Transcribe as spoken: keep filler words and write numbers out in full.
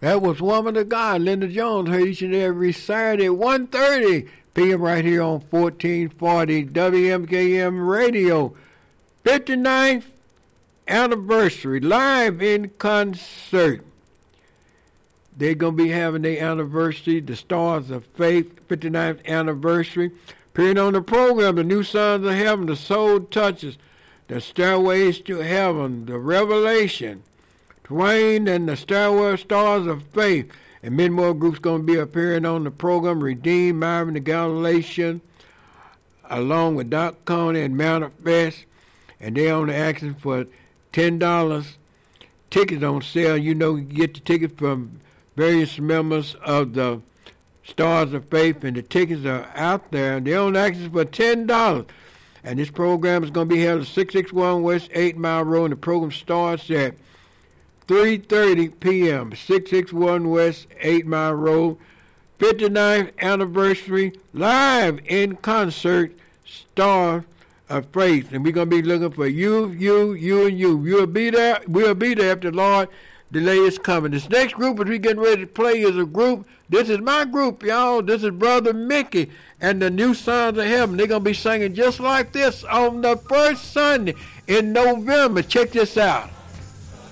That was Woman of God, Linda Jones, heard each and every Saturday at one thirty p.m. right here on fourteen forty W M K M Radio. fifty-ninth anniversary, live in concert. They're going to be having their anniversary, the Stars of Faith, fifty-ninth anniversary. Appearing on the program, the New Sons of Heaven, the Soul Touches, the Stairways to Heaven, the Revelation, Twain, and the Stairway Stars of Faith. And many more groups going to be appearing on the program. Redeemed, Marvin the Galatian, along with Doc Coney and Manifest. And they're only asking for ten dollars. Tickets on sale. You know, you get the tickets from various members of the Stars of Faith, and the tickets are out there. They're only asking for ten dollars. And this program is going to be held at six sixty-one West eight Mile Road, and the program starts at three thirty p.m. six sixty-one West eight Mile Road. fifty-ninth anniversary, live in concert, Star of Faith. And we're going to be looking for you, you, you, and you. You'll be there. We'll be there if the Lord delay is coming. This next group as we getting ready to play is a group. This is my group, y'all. This is Brother Mickey and the New Sons of Heaven. They're going to be singing just like this on the first Sunday in November. Check this out.